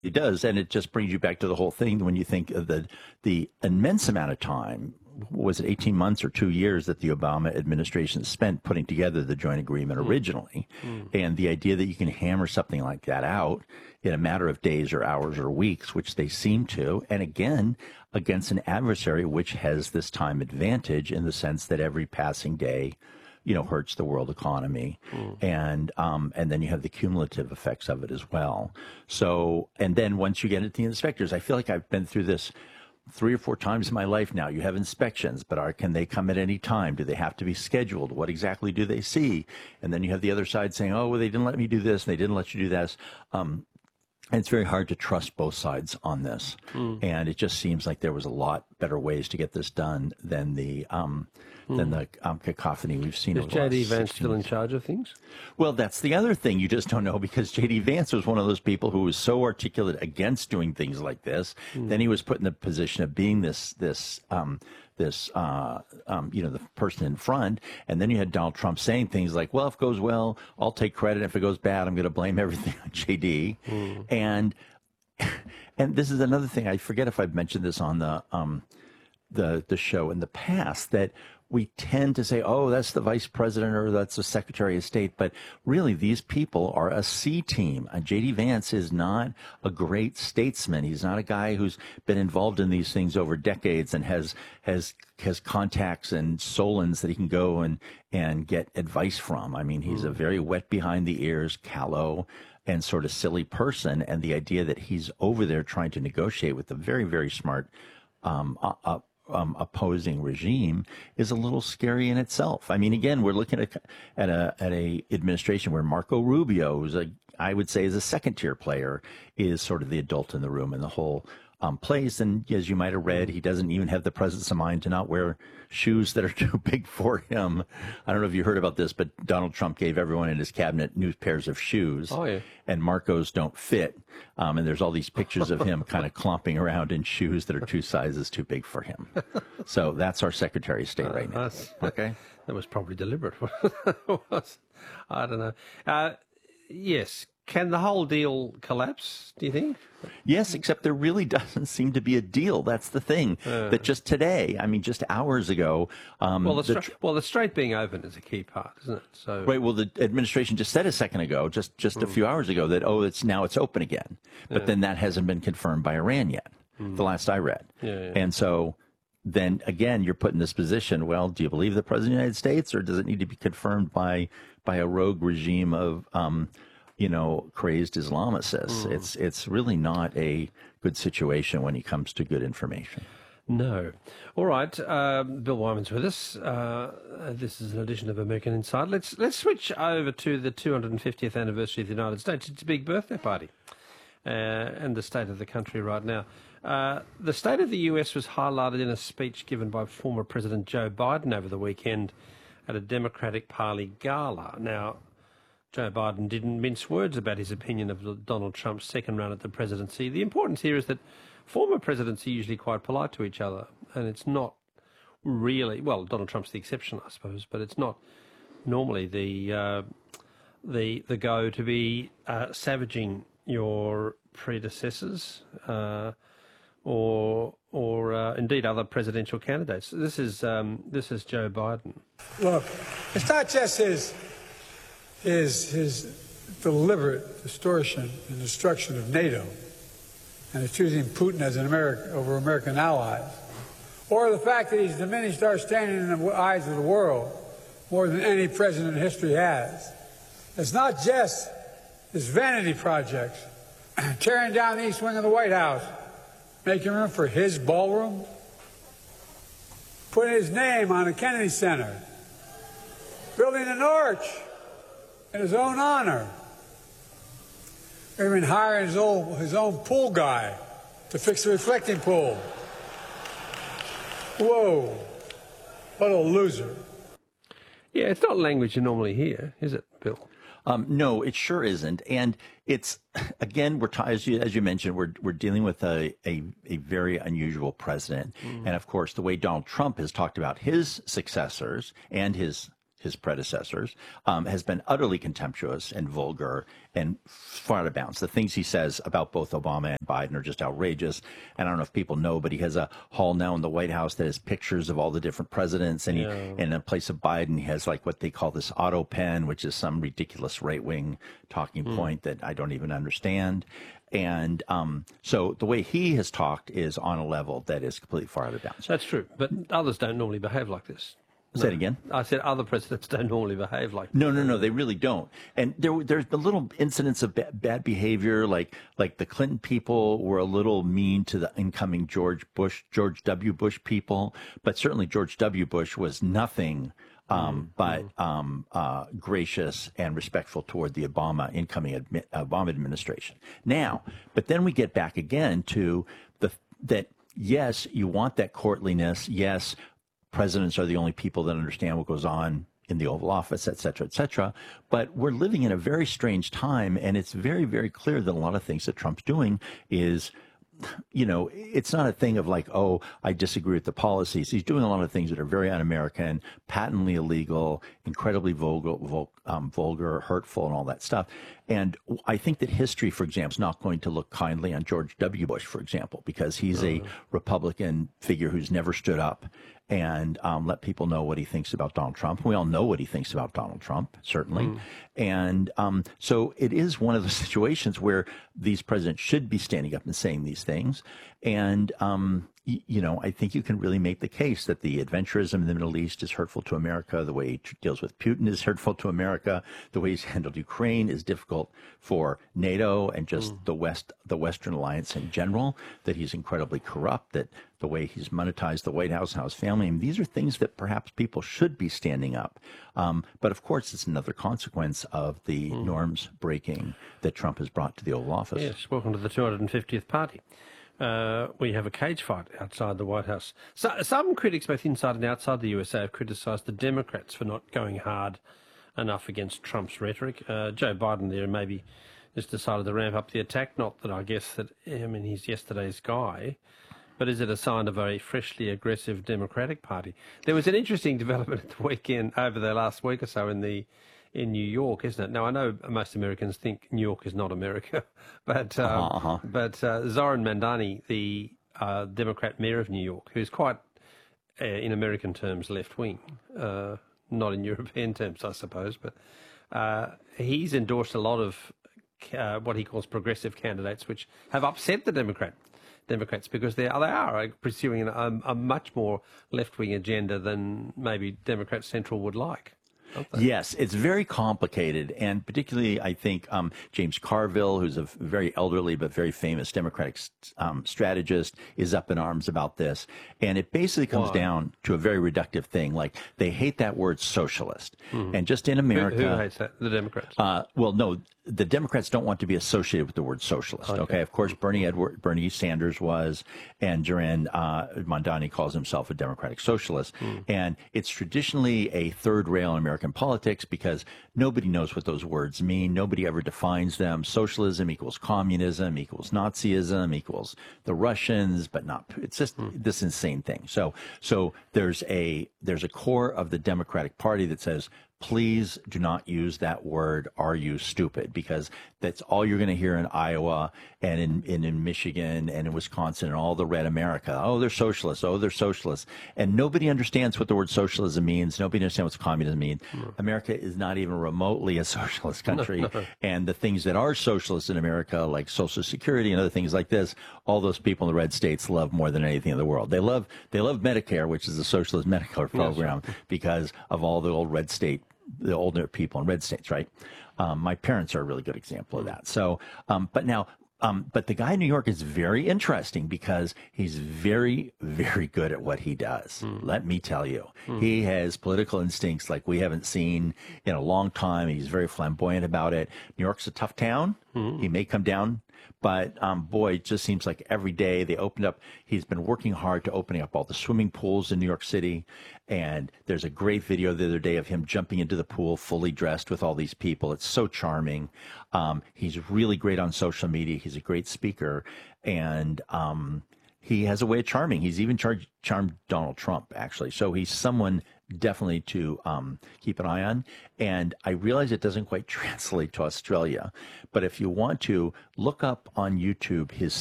It does, and it just brings you back to the whole thing when you think of the immense amount of time. Was it 18 months or 2 years that the Obama administration spent putting together the joint agreement originally? And the idea that you can hammer something like that out in a matter of days or hours or weeks, which they seem to, and again, against an adversary which has this time advantage in the sense that every passing day, hurts the world economy, and then you have the cumulative effects of it as well. So, and then once you get into the inspectors, I feel like I've been through this 3 or 4 times in my life now. You have inspections, but can they come at any time? Do they have to be scheduled? What exactly do they see? And then you have the other side saying, oh, well, they didn't let me do this, and they didn't let you do this. And it's very hard to trust both sides on this. And it just seems like there was a lot better ways to get this done than the cacophony we've seen. Is J.D. Vance still in charge of things? Well, that's the other thing. You just don't know, because J.D. Vance was one of those people who was so articulate against doing things like this. Then he was put in the position of being the person in front. And then you had Donald Trump saying things like, well, if it goes well, I'll take credit. If it goes bad, I'm going to blame everything on JD. And this is another thing. I forget if I've mentioned this on the show in the past, that we tend to say, oh, that's the vice president or that's the secretary of state. But really, these people are a C team. J.D. Vance is not a great statesman. He's not a guy who's been involved in these things over decades and has contacts and Solons that he can go and get advice from. I mean, he's a very wet behind the ears, callow, and sort of silly person. And the idea that he's over there trying to negotiate with a very, very smart opposing regime is a little scary in itself. I mean, again, we're looking at a administration where Marco Rubio, who's I would say is a second tier player, is sort of the adult in the room in the whole place. And as you might have read, he doesn't even have the presence of mind to not wear shoes that are too big for him. I don't know if you heard about this, but Donald Trump gave everyone in his cabinet new pairs of shoes. Oh, yeah. And Marco's don't fit. And there's all these pictures of him kind of clomping around in shoes that are 2 sizes too big for him. So that's our Secretary of State right now. Okay. That was probably deliberate. I don't know. Yes. Can the whole deal collapse, do you think? Yes, except there really doesn't seem to be a deal. That's the thing. That just today, I mean, just hours ago. The strait being open is a key part, isn't it? So right. Well, the administration just said a second ago, just a few hours ago, that it's open again. But then that hasn't been confirmed by Iran yet. The last I read. And so then again, you're put in this position. Well, do you believe the president of the United States, or does it need to be confirmed by a rogue regime of crazed Islamicists? It's really not a good situation when it comes to good information. No. All right. Bill Wyman's with us. This is an edition of American Insider. Let's switch over to the 250th anniversary of the United States. It's a big birthday party and the state of the country right now. The state of the US was highlighted in a speech given by former President Joe Biden over the weekend at a Democratic Party gala. Now, Joe Biden didn't mince words about his opinion of Donald Trump's second run at the presidency. The importance here is that former presidents are usually quite polite to each other, and it's not really, well, Donald Trump's the exception, I suppose, but it's not normally the go to be savaging your predecessors or indeed other presidential candidates. This is Joe Biden. Look, it's not just his deliberate distortion and destruction of NATO and his choosing Putin as over American allies, or the fact that he's diminished our standing in the eyes of the world more than any president in history has. It's not just his vanity projects, tearing down the east wing of the White House, making room for his ballroom, putting his name on the Kennedy Center, building an arch in his own honor, even hiring his own pool guy to fix the reflecting pool. Whoa, what a loser. Yeah, it's not language you normally hear, is it, Bill? No, it sure isn't. And it's, again, as you mentioned, we're dealing with a very unusual president. And of course, the way Donald Trump has talked about his successors and his his predecessors, has been utterly contemptuous and vulgar and far out of bounds. The things he says about both Obama and Biden are just outrageous. And I don't know if people know, but he has a hall now in the White House that has pictures of all the different presidents. And in a place of Biden, he has like what they call this auto pen, which is some ridiculous right-wing talking point that I don't even understand. And so the way he has talked is on a level that is completely far out of bounds. That's true, but others don't normally behave like this. Say it again? I said other presidents don't normally behave like this. No, they really don't. And there's been little incidents of bad behavior, like the Clinton people were a little mean to the incoming George W. Bush people, but certainly George W. Bush was nothing but gracious and respectful toward the incoming Obama administration. Now, but then we get back again to that, yes, you want that courtliness, yes, presidents are the only people that understand what goes on in the Oval Office, et cetera, et cetera. But we're living in a very strange time, and it's very, very clear that a lot of things that Trump's doing is, it's not a thing of like, oh, I disagree with the policies. He's doing a lot of things that are very un-American, patently illegal, incredibly vulgar, hurtful, and all that stuff. And I think that history, for example, is not going to look kindly on George W. Bush, for example, because he's a Republican figure who's never stood up and let people know what he thinks about Donald Trump. We all know what he thinks about Donald Trump, certainly. And so it is one of the situations where these presidents should be standing up and saying these things. And, I think you can really make the case that the adventurism in the Middle East is hurtful to America. The way he deals with Putin is hurtful to America. The way he's handled Ukraine is difficult for NATO and just the Western alliance in general, that he's incredibly corrupt, that the way he's monetized the White House and his family. I mean, these are things that perhaps people should be standing up. But of course, it's another consequence of the norms breaking that Trump has brought to the Oval Office. Yes, welcome to the 250th party. We have a cage fight outside the White House. So, some critics, both inside and outside the USA, have criticised the Democrats for not going hard enough against Trump's rhetoric. Joe Biden there maybe just decided to ramp up the attack. Not that I guess that, he's yesterday's guy, but is it a sign of a freshly aggressive Democratic Party? There was an interesting development at the weekend, over the last week or so, in New York, isn't it? Now, I know most Americans think New York is not America, but Zoran Mandani, the Democrat mayor of New York, who's quite, in American terms, left-wing, not in European terms, I suppose, but he's endorsed a lot of what he calls progressive candidates, which have upset the Democrats because they are pursuing a much more left-wing agenda than maybe Democrat Central would like. Yes, it's very complicated, and particularly I think James Carville, who's a very elderly but very famous Democratic strategist, is up in arms about this. And it basically comes down to a very reductive thing, like they hate that word socialist. And just in America... Who hates that? The Democrats? Well, no, the Democrats don't want to be associated with the word socialist. Okay, of course, Bernie Sanders was, and Zoran Mandani calls himself a Democratic socialist. And it's traditionally a third rail in American politics because nobody knows what those words mean. Nobody ever defines them. Socialism equals communism, equals Nazism, equals the Russians, but not. It's just this insane thing. So there's a core of the Democratic Party that says, please do not use that word, "are you stupid?" because that's all you're going to hear in Iowa and in Michigan and in Wisconsin and all the red America. Oh, they're socialists. Oh, they're socialists. And nobody understands what the word socialism means. Nobody understands what communism means. America is not even remotely a socialist country. And the things that are socialist in America, like Social Security and other things like this, all those people in the red states love more than anything in the world. They love Medicare, which is a socialist Medicare program, because of all the old red state, the older people in red states, right? My parents are a really good example of that. So, but the guy in New York is very interesting because he's very, very good at what he does. Let me tell you, he has political instincts like we haven't seen in a long time. He's very flamboyant about it. New York's a tough town. He may come down, but boy, it just seems like every day they opened up. He's been working hard to opening up all the swimming pools in New York City. And there's a great video the other day of him jumping into the pool fully dressed with all these people. It's so charming. He's really great on social media. He's a great speaker. And he has a way of charming. He's even charmed Donald Trump, actually. So he's someone definitely to keep an eye on. And I realize it doesn't quite translate to Australia, but if you want to look up on YouTube his